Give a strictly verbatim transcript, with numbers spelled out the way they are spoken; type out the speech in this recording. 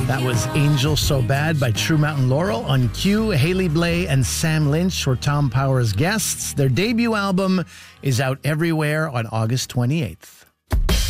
That was Angel So Bad by True Mountain Laurel. On Q, Haley Blay and Sam Lynch were Tom Power's guests. Their debut album is out everywhere on August twenty-eighth.